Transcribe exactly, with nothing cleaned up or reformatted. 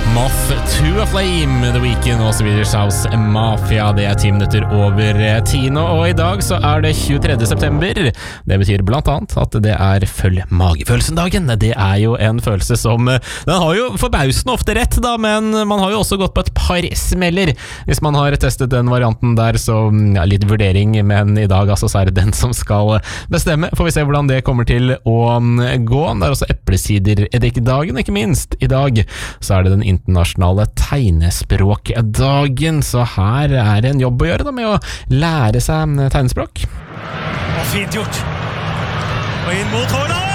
Moth to a Flame, The Weeknd og Swedish House Mafia. Det er ti minutter over tino, og i dag så er det tjuetredje september. Det betyr blant annet at det er følg magefølelsen-dagen. Det er jo en følelse som, den har jo forbausende ofte rett da, men man har jo også gått på et par smeller. Hvis man har testet den varianten der, så ja, litt vurdering, men i dag altså så er det den som skal bestemme. Får vi se hvordan det kommer til å gå. Det er også eplesider-eddikdagen, ikke minst. I dag så er det den internasjonale tegnespråkdagen, så her er det en jobb å gjøre da, med å lære seg tegnespråk. Og fint gjort. Og inn mot Haaland!